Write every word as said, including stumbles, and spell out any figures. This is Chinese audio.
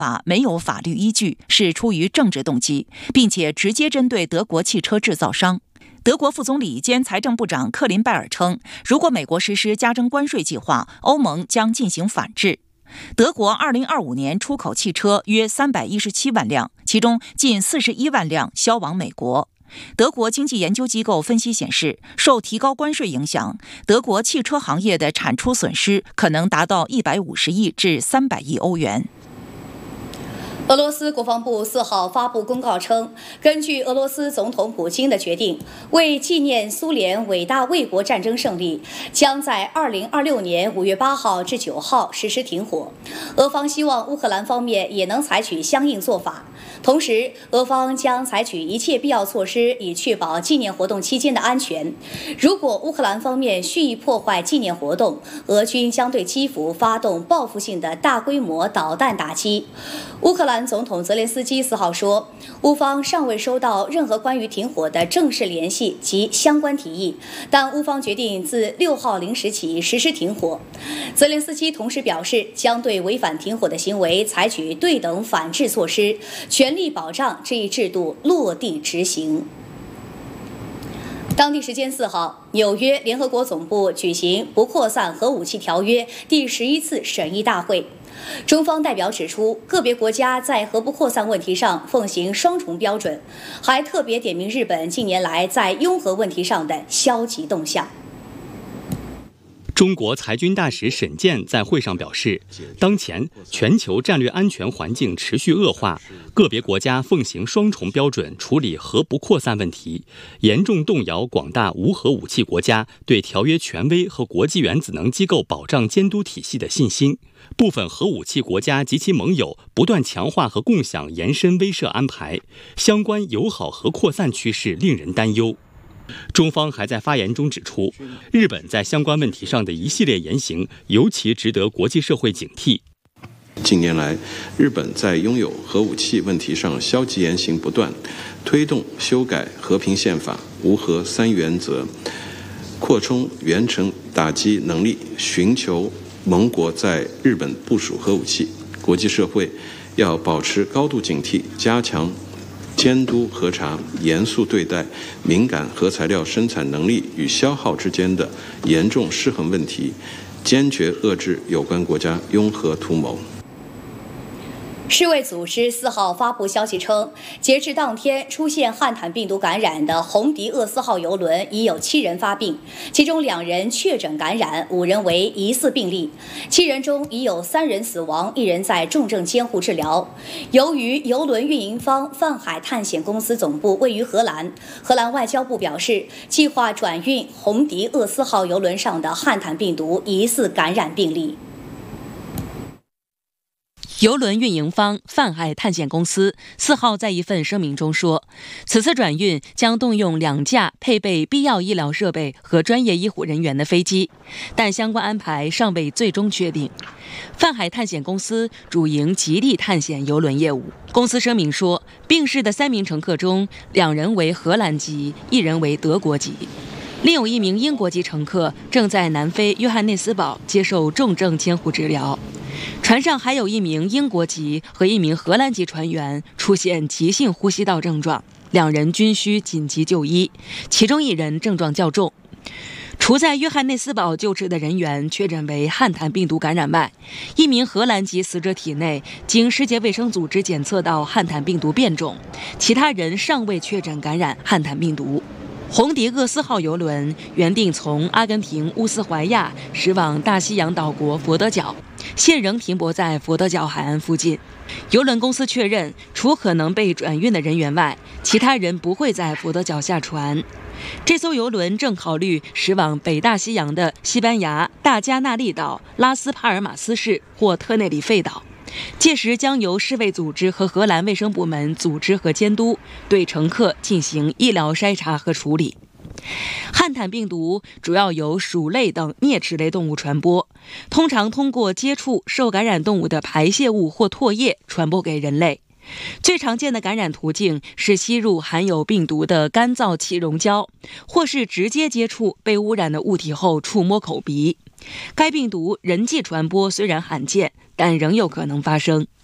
法没有法律依据，是出于政治动机，并且直接针对德国汽车制造商。德国副总理兼财政部长克林拜尔称，如果美国实施加征关税计划，欧盟将进行反制。德国二零二五年出口汽车约三百一十七万辆，其中近四十一万辆销往美国。德国经济研究机构分析显示，受提高关税影响，德国汽车行业的产出损失可能达到一百五十亿至三百亿欧元。 俄罗斯国防部四号发布公告称，根据俄罗斯总统普京的决定，为纪念苏联伟大卫国战争胜利，将在二零二六年五月八号至九号实施停火。俄方希望乌克兰方面也能采取相应做法。同时，俄方将采取一切必要措施，以确保纪念活动期间的安全。如果乌克兰方面蓄意破坏纪念活动，俄军将对基辅发动报复性的大规模导弹打击。乌克兰总统泽连斯基四号说，乌方尚未收到任何关于停火的正式联系及相关提议，但乌方决定自六号零时起实施停火。泽连斯基同时表示，将对违反停火的行为采取对等反制措施，全力保障这一制度落地执行。当地时间四号，纽约联合国总部举行不扩散核武器条约第十一次审议大会。中方代表指出，个别国家在核不扩散问题上奉行双重标准，还特别点名日本近年来在拥核问题上的消极动向。 中国裁军大使沈健在会上表示，当前全球战略安全环境持续恶化，个别国家奉行双重标准处理核不扩散问题，严重动摇广大无核武器国家对条约权威和国际原子能机构保障监督体系的信心。部分核武器国家及其盟友不断强化和共享延伸威慑安排，相关友好核扩散趋势令人担忧。中方还在发言中指出，日本在相关问题上的一系列言行尤其值得国际社会警惕。 近年来，日本在拥有核武器问题上消极言行不断，推动修改和平宪法、无核三原则，扩充远程打击能力，寻求盟国在日本部署核武器。国际社会要保持高度警惕，加强监督核查，严肃对待敏感核材料生产能力与消耗之间的严重失衡问题，坚决遏制有关国家拥核图谋。 世卫组织四号发布消息称，截至当天出现汉坦病毒感染的红迪厄斯号邮轮已有七人发病，其中两人确诊感染，五人为疑似病例。七人中已有三人死亡，一人在重症监护治疗。由于邮轮运营方泛海探险公司总部位于荷兰，荷兰外交部表示，计划转运红迪厄斯号邮轮上的汉坦病毒疑似感染病例。 邮轮运营方泛海探险公司四号在一份声明中说，此次转运将动用两架配备必要医疗设备和专业医护人员的飞机，但相关安排尚未最终确定。泛海探险公司主营极地探险邮轮业务。公司声明说，病逝的三名乘客中，两人为荷兰籍，一人为德国籍。另有一名英国籍乘客正在南非约翰内斯堡接受重症监护治疗。船上还有一名英国籍和一名荷兰籍船员出现急性呼吸道症状，两人均需紧急就医，其中一人症状较重。除在约翰内斯堡救治的人员确诊为汉坦病毒感染外，一名荷兰籍死者体内经世界卫生组织检测到汉坦病毒变种，其他人尚未确诊感染汉坦病毒。红迪厄斯号邮轮原定从阿根廷乌斯怀亚驶往大西洋岛国佛得角，现仍停泊在佛得角海岸附近。邮轮公司确认，除可能被转运的人员外，其他人不会在佛得角下船。这艘邮轮正考虑驶往北大西洋的西班牙大加那利岛、拉斯帕尔马斯市或特内里费岛，届时将由世卫组织和荷兰卫生部门组织和监督，对乘客进行医疗筛查和处理。汉坦病毒主要由鼠类等啮齿类动物传播，通常通过接触受感染动物的排泄物或唾液传播给人类。最常见的感染途径是吸入含有病毒的干燥气溶胶，或是直接接触被污染的物体后触摸口鼻。该病毒人际传播虽然罕见，但仍有可能发生。